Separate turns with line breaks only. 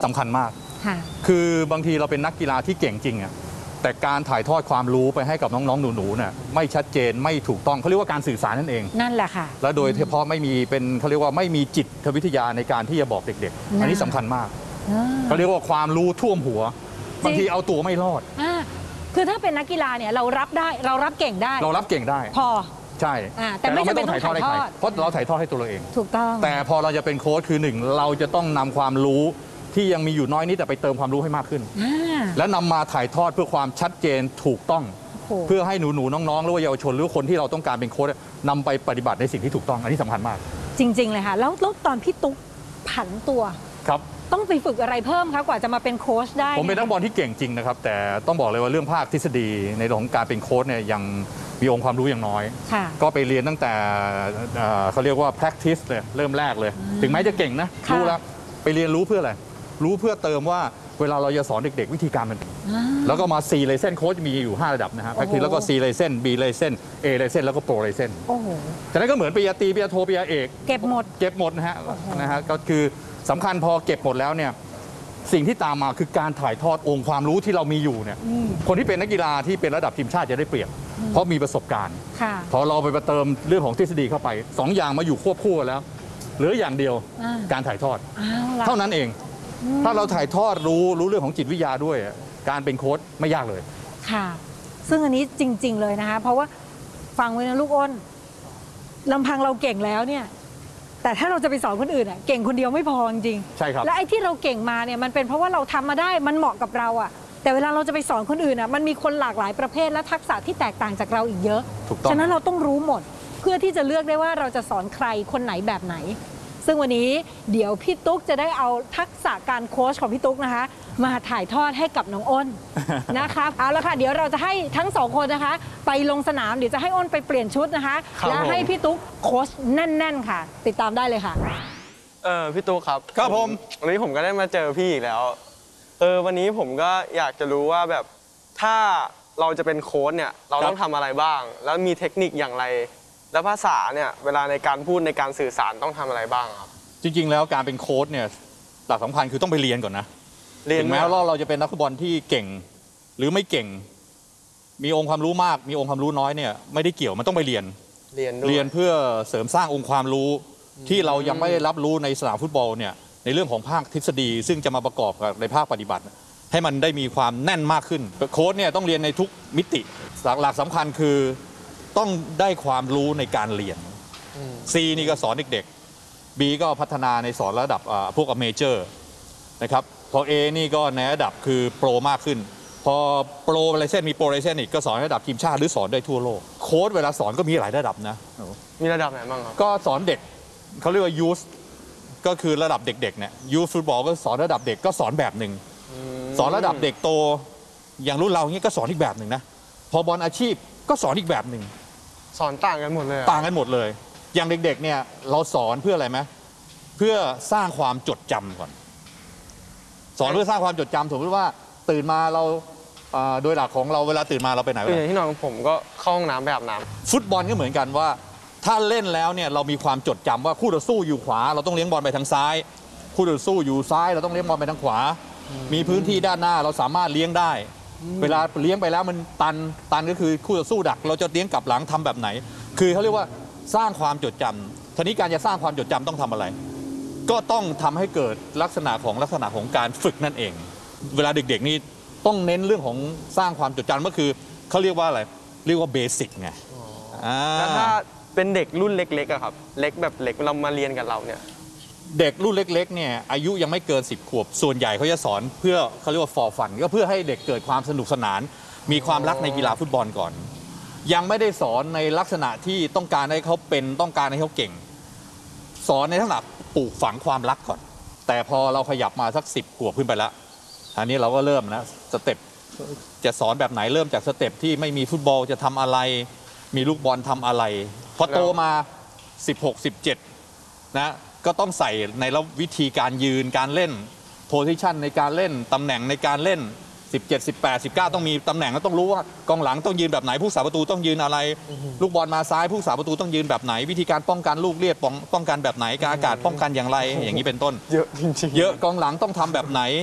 สำคัญมากคือบางทีเราเป็นนักกีฬาที่เก่งจริงอะแต่การถ่ายทอดความรู้ไปให้กับน้องๆหนูๆเนี่ยไม่ชัดเจนไม่ถูกต้องเขาเรียกว่าการสื่อสารนั่นเอง
นั่นแหละค่ะ
และโดยเฉพาะไม่มีเป็นเขาเรียกว่าไม่มีจิตวิทยาในการที่จะบอกเด็กๆอันนี้สำคัญมากเขาเรียกว่าความรู้ท่วมหัวบางทีเอาตัวไม่รอด
คือถ้าเป็นนักกีฬาเนี่ยเรารับได้เรารับเก่งได้พอ
ใช่
แต่ไม่ต้องถ่ายทอดให้ใคร
เพราะเราถ่ายทอดให้ตัวเราเอง
ถูกต้อง
แต่พอเราจะเป็นโค้ชคือหนึ่งเราจะต้องนำความรู้ที่ยังมีอยู่น้อยนิดแต่ไปเติมความรู้ให้มากขึ้นและนำมาถ่ายทอดเพื่อความชัดเจนถูกต้องเพื่อให้หนูๆน้องๆหรือว่าเยาวชนหรือคนที่เราต้องการเป็นโค้ชนำไปปฏิบัติในสิ่งที่ถูกต้องอันนี้สำคัญมาก
จริงๆเลยค่ะแล้วตอนพี่ตุ๊กผันตัว
ครับ
ต้องไปฝึกอะไรเพิ่มคะกว่าจะมาเป็นโค้ชได้
ผมเป็นนักบอลที่เก่งจริงนะครับแต่ต้องบอกเลยว่าเรื่องภาคทฤษฎีในเรื่องของการเป็นโค้ชเนี่ยยังมีองค์ความรู้อย่างน้อยก็ไปเรียนตั้งแต่เขาเรียกว่า practice เลยเริ่มแรกเลยถึงแม้จะเก่งนะรู้แล้วไปเรียนรู้เพื่ออะไรรู้เพื่อเติมว่าเวลาเราจะสอนเด็กๆวิธีการมันแล้วก็มา C lesson โค้ชมีอยู่5ระดับนะฮะ practice แล้วก็ C lesson B lesson A lesson แล้วก็ Pro lesson จากนั้นก็เหมือนปริญญาตรีปริญญาโทปริญญาเอก
เก็บหมด
นะฮะก็คือสำคัญพอเก็บหมดแล้วเนี่ยสิ่งที่ตามมาคือการถ่ายทอดองค์ความรู้ที่เรามีอยู่เนี่ยคนที่เป็นนักกีฬาที่เป็นระดับทีมชาติจะได้เปรียบเพราะมีประสบการณ์พอเราไปเติมเรื่องของทฤษฎีเข้าไป2อย่างมาอยู่ควบคู่กันแล้วเหลืออย่างเดียวการถ่ายทอดเท่านั้นเองถ้าเราถ่ายทอดรู้เรื่องของจิตวิทยาด้วยการเป็นโค้ชไม่ยากเลย
ค่ะซึ่งอันนี้จริงๆเลยนะคะเพราะว่าฟังไว้นะลูกอ้นลำพังเราเก่งแล้วเนี่ยแต่ถ้าเราจะไปสอนคนอื่นเก่งคนเดียวไม่พอจริง
ใช่ครับ
และไอ้ที่เราเก่งมาเนี่ยมันเป็นเพราะว่าเราทำมาได้มันเหมาะกับเราแต่เวลาเราจะไปสอนคนอื่นมันมีคนหลากหลายประเภทและทักษะที่แตกต่างจากเราอีกเยอะฉะนั้นเราต้องรู้หมดเพื่อที่จะเลือกได้ว่าเราจะสอนใครคนไหนแบบไหนซึ่งวันนี้เดี๋ยวพี่ตุ๊กจะได้เอาทักษะการโค้ชของพี่ตุ๊กนะคะมาถ่ายทอดให้กับน้องอ้นนะคะเอาละค่ะเดี๋ยวเราจะให้ทั้งสองคนนะคะไปลงสนามเดี๋ยวจะให้อ้นไปเปลี่ยนชุดนะคะแล้วให้พี่ตุ๊กโค้ชแน่นๆค่ะติดตามได้เลยค่ะ
พี่ตุ๊กครับ
ผม
วันนี้ผมก็ได้มาเจอพี่อีกแล้ววันนี้ผมก็อยากจะรู้ว่าแบบถ้าเราจะเป็นโค้ชเนี่ยเราต้องทำอะไรบ้างแล้วมีเทคนิคอย่างไรแล้วภาษาเนี่ยเวลาในการพูดในการสื่อสารต้องทำอะไรบ้างครับ
จริงๆแล้วการเป็นโค้ชเนี่ยหลักสำคัญคือต้องไปเรียนก่อนนะถึงแม้ว่าเราจะเป็นนักฟุตบอลที่เก่งหรือไม่เก่งมีองค์ความรู้มากมีองค์ความรู้น้อยเนี่ยไม่ได้เกี่ยวมันต้องไปเรียนเพื่อเสริมสร้างองค์ความรู้ที่เรายังไม่ได้รับรู้ในสนามฟุตบอลเนี่ยในเรื่องของภาคทฤษฎีซึ่งจะมาประกอบกับในภาคปฏิบัติให้มันได้มีความแน่นมากขึ้นโค้ชเนี่ยต้องเรียนในทุกมิติหลักสำคัญคือต้องได้ความรู้ในการเรียน C นี่ก็สอนเด็กๆ B ก็พัฒนาในสอนระดับพวกเมเจอร์นะครับพอ A นี่ก็ในระดับคือโปรมากขึ้นพอโปรไลเซนมีโปรไลเซนอีกก็สอนระดับทีมชาติหรือสอนได้ทั่วโลกโค้ชเวลาสอนก็มีหลายระดับนะ
มีระดับไหนบ้างครับ
ก็สอนเด็กเขาเรียกว่ายูสก็คือระดับเด็กๆเนี่ยยูสฟุตบอลก็สอนระดับเด็กก็สอนแบบหนึ่งสอนระดับเด็กโตอย่างรุ่นเราเนี้ยก็สอนอีกแบบหนึ่งนะพอบอลอาชีพก็สอนอีกแบบหนึ่ง
สอนต่างกันหมดเลย
ต่างกันหมดเลยอย่างเด็กๆเนี่ยเราสอนเพื่ออะไรไหมเพื่อสร้างความจดจำก่อนสอนเพื่อสร้างความจดจำสมมติว่าตื่นมาเราโดยหลักของเราเวลาตื่นมาเราไปไหน
อย่างที่นอนผมก็เข้าห้องน้ำไปอาบน้
ำฟุตบอลก็เหมือนกันว่าถ้าเล่นแล้วเนี่ยเรามีความจดจำว่าคู่ต่อสู้อยู่ขวาเราต้องเลี้ยงบอลไปทางซ้ายคู่ต่อสู้อยู่ซ้ายเราต้องเลี้ยงบอลไปทางขวามีพื้นที่ด้านหน้าเราสามารถเลี้ยงได้เวลาเลี้ยงไปแล้วมันตันก็คือคู่ต่อสู้ดักเราจะเลี้ยงกลับหลังทำแบบไหนคือเขาเรียกว่าสร้างความจดจำทีนี้การจะสร้างความจดจำต้องทำอะไรก็ต้องทำให้เกิดลักษณะของการฝึกนั่นเองเวลาเด็กๆนี่ต้องเน้นเรื่องของสร้างความจดจำก็คือเขาเรียกว่าอะไรเรียกว่าเบสิกไง
แล้วถ้าเป็นเด็กรุ่นเล็กๆอะครับเล็กแบบเล็กเรามาเรียนกับเราเนี่ย
เด็กรุ่นเล็กๆเนี่ยอายุยังไม่เกิน10 ขวบส่วนใหญ่เขาจะสอนเพื่อเขาเรียกว่าฟอร์ฟันก็เพื่อให้เด็กเกิดความสนุกสนานมีความรักในกีฬาฟุตบอลก่อนยังไม่ได้สอนในลักษณะที่ต้องการให้เขาเป็นต้องการให้เขาเก่งสอนในลักษณะปลูกฝังความรักก่อนแต่พอเราขยับมาสัก10 ขวบขึ้นไปแล้วอันนี้เราก็เริ่มนะสเต็ปจะสอนแบบไหนเริ่มจากสเต็ปที่ไม่มีฟุตบอลจะทำอะไรมีลูกบอลทำอะไรพอโตมา16 17นะก็ต้องใส่ในวิธีการยืนการเล่นโพซิชันในการเล่นตำแหน่งในการเล่น 17 18 19ต้องมีตำแหน่งแล้วต้องรู้ว่ากองหลังต้องยืนแบบไหนผู้สาประตูต้องยืนอะไร ลูกบอลมาซ้ายผู้สาประตูต้องยืนแบบไหน วิธีการป้องกันลูกเลียดป้องกันแบบไหนการอากาศป้องกันอย่างไรอย่างนี้เป็นต้น
เยอะจริงๆ
เยอะกองหลังต้องทำแบบไหน